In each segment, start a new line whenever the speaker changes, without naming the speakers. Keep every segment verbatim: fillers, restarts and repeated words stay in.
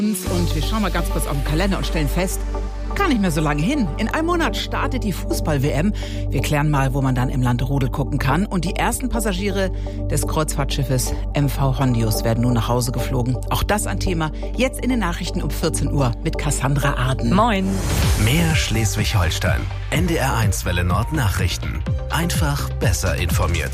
Und wir schauen mal ganz kurz auf den Kalender und stellen fest, gar nicht mehr so lange hin. In einem Monat startet die Fußball-W M. Wir klären mal, wo man dann im Land Rodel gucken kann. Und die ersten Passagiere des Kreuzfahrtschiffes M V Hondius werden nun nach Hause geflogen. Auch das ein Thema jetzt in den Nachrichten um vierzehn Uhr mit Cassandra Arden.
Moin.
Mehr Schleswig-Holstein. N D R eins Welle Nord Nachrichten. Einfach besser informiert.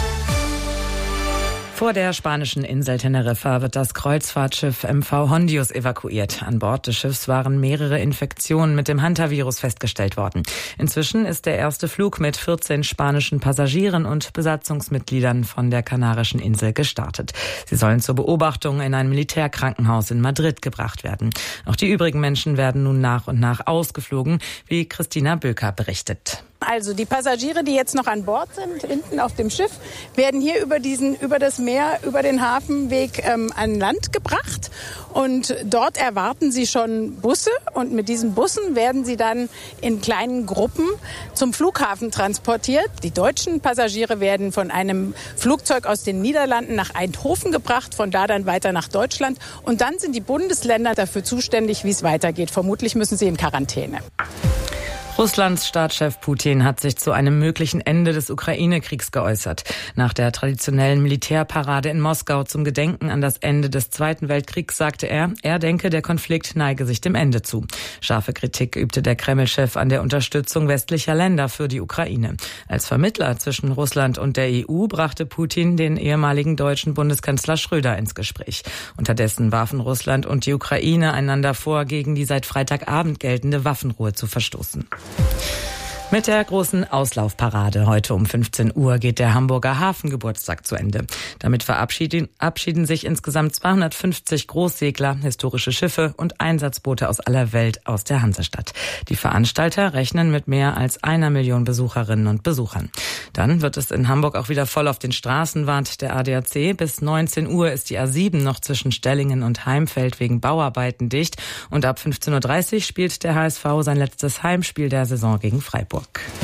Vor der spanischen Insel Teneriffa wird das Kreuzfahrtschiff M V Hondius evakuiert. An Bord des Schiffs waren mehrere Infektionen mit dem Hantavirus festgestellt worden. Inzwischen ist der erste Flug mit vierzehn spanischen Passagieren und Besatzungsmitgliedern von der kanarischen Insel gestartet. Sie sollen zur Beobachtung in ein Militärkrankenhaus in Madrid gebracht werden. Auch die übrigen Menschen werden nun nach und nach ausgeflogen, wie Christina Böker berichtet.
Also die Passagiere, die jetzt noch an Bord sind, hinten auf dem Schiff, werden hier über diesen, über das Meer, über den Hafenweg ähm, an Land gebracht. Und dort erwarten sie schon Busse. Und mit diesen Bussen werden sie dann in kleinen Gruppen zum Flughafen transportiert. Die deutschen Passagiere werden von einem Flugzeug aus den Niederlanden nach Eindhoven gebracht, von da dann weiter nach Deutschland. Und dann sind die Bundesländer dafür zuständig, wie es weitergeht. Vermutlich müssen sie in Quarantäne.
Russlands Staatschef Putin hat sich zu einem möglichen Ende des Ukraine-Kriegs geäußert. Nach der traditionellen Militärparade in Moskau zum Gedenken an das Ende des Zweiten Weltkriegs sagte er, er denke, der Konflikt neige sich dem Ende zu. Scharfe Kritik übte der Kreml-Chef an der Unterstützung westlicher Länder für die Ukraine. Als Vermittler zwischen Russland und der E U brachte Putin den ehemaligen deutschen Bundeskanzler Schröder ins Gespräch. Unterdessen warfen Russland und die Ukraine einander vor, gegen die seit Freitagabend geltende Waffenruhe zu verstoßen. Mit der großen Auslaufparade heute um fünfzehn Uhr geht der Hamburger Hafengeburtstag zu Ende. Damit verabschieden abschieden sich insgesamt zweihundertfünfzig Großsegler, historische Schiffe und Einsatzboote aus aller Welt aus der Hansestadt. Die Veranstalter rechnen mit mehr als einer Million Besucherinnen und Besuchern. Dann wird es in Hamburg auch wieder voll auf den Straßen, warnt der A D A C. Bis neunzehn Uhr ist die A sieben noch zwischen Stellingen und Heimfeld wegen Bauarbeiten dicht. Und ab fünfzehn Uhr dreißig spielt der H S V sein letztes Heimspiel der Saison gegen Freiburg.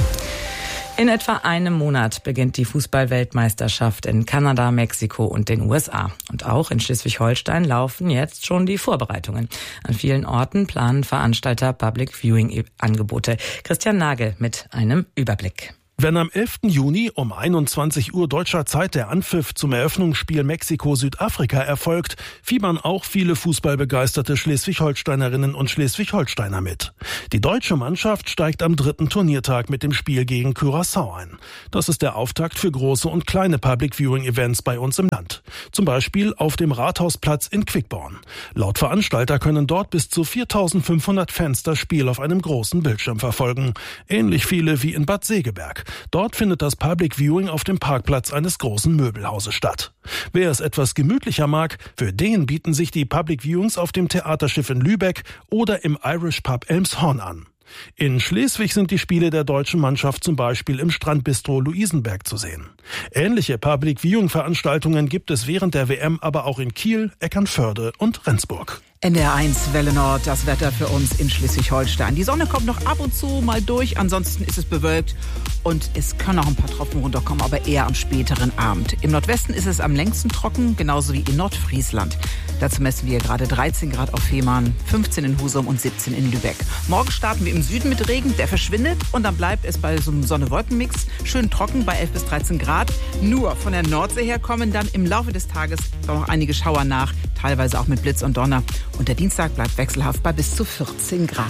In etwa einem Monat beginnt die Fußball-Weltmeisterschaft in Kanada, Mexiko und den U S A. Und auch in Schleswig-Holstein laufen jetzt schon die Vorbereitungen. An vielen Orten planen Veranstalter Public-Viewing-Angebote. Christian Nagel mit einem Überblick.
Wenn am elften Juni um einundzwanzig Uhr deutscher Zeit der Anpfiff zum Eröffnungsspiel Mexiko-Südafrika erfolgt, fiebern auch viele fußballbegeisterte Schleswig-Holsteinerinnen und Schleswig-Holsteiner mit. Die deutsche Mannschaft steigt am dritten Turniertag mit dem Spiel gegen Curaçao ein. Das ist der Auftakt für große und kleine Public-Viewing-Events bei uns im Land. Zum Beispiel auf dem Rathausplatz in Quickborn. Laut Veranstalter können dort bis zu viertausendfünfhundert Fans das Spiel auf einem großen Bildschirm verfolgen. Ähnlich viele wie in Bad Segeberg. Dort findet das Public Viewing auf dem Parkplatz eines großen Möbelhauses statt. Wer es etwas gemütlicher mag, für den bieten sich die Public Viewings auf dem Theaterschiff in Lübeck oder im Irish Pub Elmshorn an. In Schleswig sind die Spiele der deutschen Mannschaft zum Beispiel im Strandbistro Luisenberg zu sehen. Ähnliche Public Viewing Veranstaltungen gibt es während der W M aber auch in Kiel, Eckernförde und Rendsburg.
N D R eins Welle Nord, das Wetter für uns in Schleswig-Holstein. Die Sonne kommt noch ab und zu mal durch, ansonsten ist es bewölkt und es können auch ein paar Tropfen runterkommen, aber eher am späteren Abend. Im Nordwesten ist es am längsten trocken, genauso wie in Nordfriesland. Dazu messen wir gerade dreizehn Grad auf Fehmarn, fünfzehn in Husum und siebzehn in Lübeck. Morgen starten wir im Süden mit Regen, der verschwindet und dann bleibt es bei so einem Sonne-Wolken-Mix schön trocken bei elf bis dreizehn Grad. Nur von der Nordsee her kommen dann im Laufe des Tages noch einige Schauer nach, teilweise auch mit Blitz und Donner. Und der Dienstag bleibt wechselhaft bei bis zu vierzehn Grad.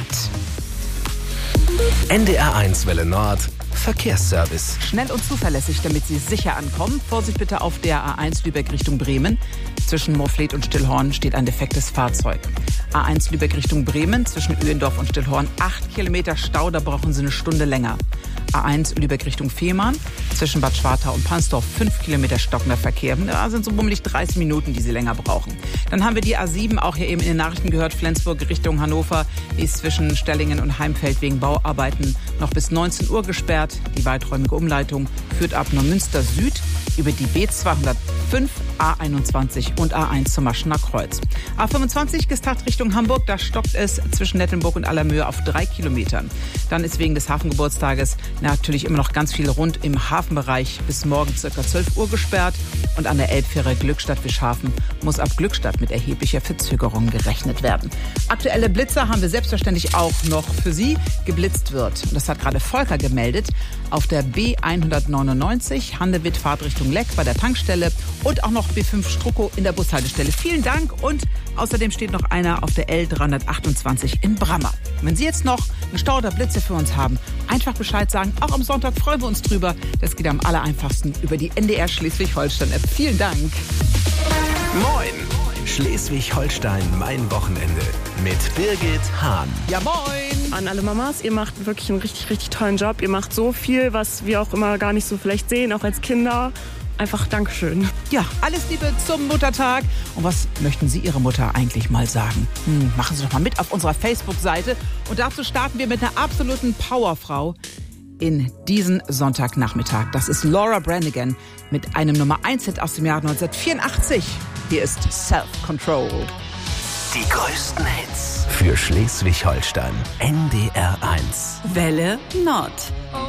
N D R eins Welle Nord Verkehrsservice.
Schnell und zuverlässig, damit Sie sicher ankommen. Vorsicht bitte auf der A eins Lübeck Richtung Bremen. Zwischen Moorfleet und Stillhorn steht ein defektes Fahrzeug. A eins Lübeck Richtung Bremen, zwischen Öhendorf und Stillhorn, acht Kilometer Stau, da brauchen Sie eine Stunde länger. A eins Lübeck Richtung Fehmarn, zwischen Bad Schwartau und Pansdorf, fünf Kilometer stockender Verkehr. Da sind so bummelig dreißig Minuten, die Sie länger brauchen. Dann haben wir die A sieben, auch hier eben in den Nachrichten gehört, Flensburg Richtung Hannover, die ist zwischen Stellingen und Heimfeld wegen Bauarbeiten noch bis neunzehn Uhr gesperrt. Die weiträumige Umleitung führt ab Neumünster Süd über die B zweihundertfünf A einundzwanzig und A eins zum Maschener Kreuz. A fünfundzwanzig Gestart Richtung Hamburg, da stockt es zwischen Nettenburg und Allermöhe auf drei Kilometern. Dann ist wegen des Hafengeburtstages natürlich immer noch ganz viel rund im Hafenbereich bis morgen ca. zwölf Uhr gesperrt. Und an der Elbfähre Glückstadt-Wischhafen muss ab Glückstadt mit erheblicher Verzögerung gerechnet werden. Aktuelle Blitzer haben wir selbstverständlich auch noch für Sie. Geblitzt wird, und das hat gerade Volker gemeldet, auf der B hundertneunundneunzig Handewitt Fahrtrichtung Leck bei der Tankstelle und auch noch B fünf Struckow in der Bushaltestelle. Vielen Dank und außerdem steht noch einer auf der L dreihundertachtundzwanzig in Brammer. Wenn Sie jetzt noch einen Stau oder Blitze für uns haben, einfach Bescheid sagen. Auch am Sonntag freuen wir uns drüber. Das geht am allereinfachsten über die N D R Schleswig-Holstein-App. Vielen Dank.
Moin! Schleswig-Holstein, mein Wochenende mit Birgit Hahn.
Ja, moin!
An alle Mamas, ihr macht wirklich einen richtig, richtig tollen Job. Ihr macht so viel, was wir auch immer gar nicht so vielleicht sehen, auch als Kinder. Einfach Dankeschön.
Ja, alles Liebe zum Muttertag. Und was möchten Sie Ihrer Mutter eigentlich mal sagen? Hm, machen Sie doch mal mit auf unserer Facebook-Seite. Und dazu starten wir mit einer absoluten Powerfrau in diesen Sonntagnachmittag. Das ist Laura Branigan mit einem Nummer eins Hit aus dem Jahr neunzehnhundertvierundachtzig. Hier ist Self-Control.
Die größten Hits für Schleswig-Holstein. N D R eins.
Welle Nord.